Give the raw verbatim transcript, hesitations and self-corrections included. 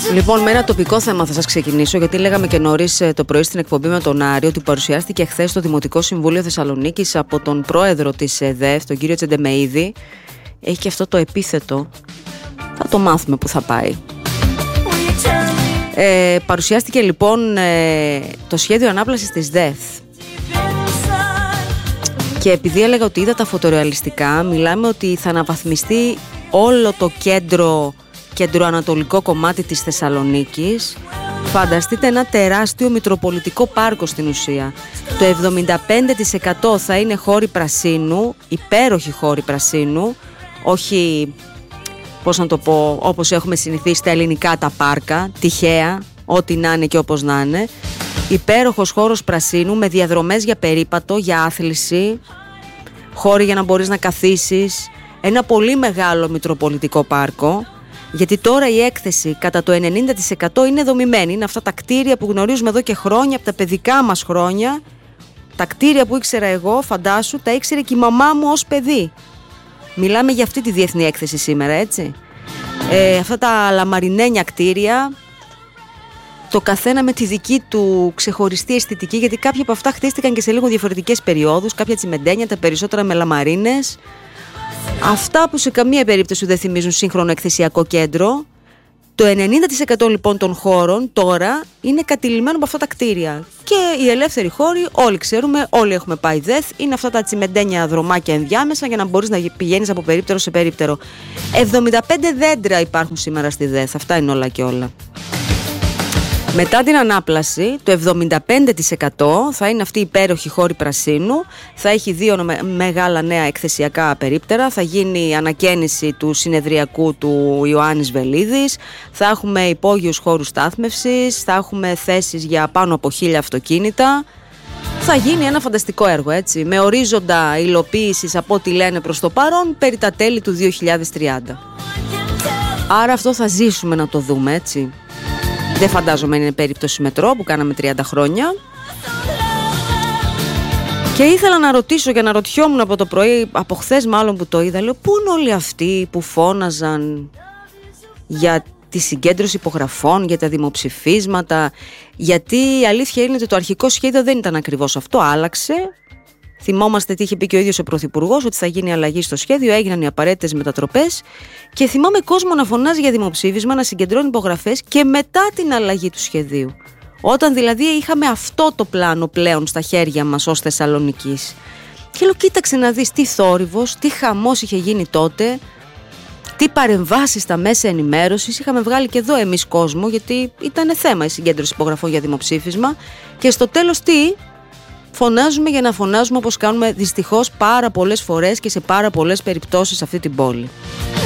Λοιπόν, με ένα τοπικό θέμα θα σας ξεκινήσω, γιατί λέγαμε και νωρίς το πρωί στην εκπομπή με τον Άρη ότι παρουσιάστηκε χθες στο Δημοτικό Συμβούλιο Θεσσαλονίκης από τον πρόεδρο της ΕΔΕΦ, τον κύριο Τσεντεμεΐδη. Έχει και αυτό το επίθετο. Θα το μάθουμε που θα πάει. Ε, παρουσιάστηκε λοιπόν ε, το σχέδιο ανάπλασης της ΔΕΘ. Και επειδή έλεγα ότι είδα τα φωτορεαλιστικά, μιλάμε ότι θα αναβαθμιστεί όλο το κέντρο κεντροανατολικό κομμάτι της Θεσσαλονίκης. Φανταστείτε ένα τεράστιο μητροπολιτικό πάρκο στην ουσία. Το εβδομήντα πέντε τοις εκατό θα είναι χώροι πρασίνου, υπέροχοι χώροι πρασίνου, όχι, πώς να το πω, όπως έχουμε συνηθίσει τα ελληνικά τα πάρκα, τυχαία, ό,τι να είναι και όπως να είναι. Υπέροχος χώρος πρασίνου με διαδρομές για περίπατο, για άθληση, χώροι για να μπορείς να καθίσεις, ένα πολύ μεγάλο μητροπολιτικό πάρκο. Γιατί τώρα η έκθεση κατά το ενενήντα τοις εκατό είναι δομημένη. Είναι αυτά τα κτίρια που γνωρίζουμε εδώ και χρόνια, από τα παιδικά μας χρόνια. Τα κτίρια που ήξερα εγώ, φαντάσου, τα ήξερε και η μαμά μου ως παιδί. Μιλάμε για αυτή τη διεθνή έκθεση σήμερα, έτσι. Ε, αυτά τα λαμαρινένια κτίρια, το καθένα με τη δική του ξεχωριστή αισθητική, γιατί κάποια από αυτά χτίστηκαν και σε λίγο διαφορετικές περιόδους. Κάποια τσιμεντένια, τα περισσότερα με λαμαρίνες. Αυτά που σε καμία περίπτωση δεν θυμίζουν σύγχρονο εκθεσιακό κέντρο. Το ενενήντα τοις εκατό λοιπόν των χώρων τώρα είναι κατηλημμένο από αυτά τα κτίρια. Και οι ελεύθεροι χώροι, όλοι ξέρουμε, όλοι έχουμε πάει ΔΕΘ, είναι αυτά τα τσιμεντένια δρομάκια ενδιάμεσα για να μπορείς να πηγαίνεις από περίπτερο σε περίπτερο. εβδομήντα πέντε δέντρα υπάρχουν σήμερα στη ΔΕΘ, αυτά είναι όλα και όλα. Μετά την ανάπλαση, το εβδομήντα πέντε τοις εκατό θα είναι αυτή η υπέροχη χώρη πρασίνου, θα έχει δύο μεγάλα νέα εκθεσιακά περίπτερα, θα γίνει η ανακαίνιση του συνεδριακού του Ιωάννης Βελίδης, θα έχουμε υπόγειους χώρους στάθμευσης, θα έχουμε θέσεις για πάνω από χίλια αυτοκίνητα. Θα γίνει ένα φανταστικό έργο, έτσι, με ορίζοντα υλοποίησης από ό,τι λένε προς το παρόν περί τα τέλη του δύο χιλιάδες τριάντα. Άρα αυτό θα ζήσουμε να το δούμε, έτσι. Δεν φαντάζομαι είναι περίπτωση μετρό που κάναμε τριάντα χρόνια. Και ήθελα να ρωτήσω και να ρωτιόμουν από το πρωί, από χθες μάλλον που το είδα, λέω, πού είναι όλοι αυτοί που φώναζαν για τη συγκέντρωση υπογραφών, για τα δημοψηφίσματα, γιατί η αλήθεια είναι ότι το αρχικό σχέδιο δεν ήταν ακριβώς αυτό, άλλαξε. Θυμόμαστε τι είχε πει και ο ίδιος ο Πρωθυπουργός, ότι θα γίνει αλλαγή στο σχέδιο, έγιναν οι απαραίτητες μετατροπές και θυμάμαι κόσμο να φωνάζει για δημοψήφισμα, να συγκεντρώνει υπογραφές και μετά την αλλαγή του σχεδίου. Όταν δηλαδή είχαμε αυτό το πλάνο πλέον στα χέρια μας ως Θεσσαλονικής. Και λέω, κοίταξε να δεις τι θόρυβος, τι χαμός είχε γίνει τότε, τι παρεμβάσεις στα μέσα ενημέρωσης. Είχαμε βγάλει και εδώ εμείς κόσμο, γιατί ήταν θέμα η συγκέντρωση υπογραφών για δημοψήφισμα. Και στο τέλος τι? Φωνάζουμε για να φωνάζουμε, όπως κάνουμε δυστυχώς πάρα πολλές φορές και σε πάρα πολλές περιπτώσεις σε αυτή την πόλη.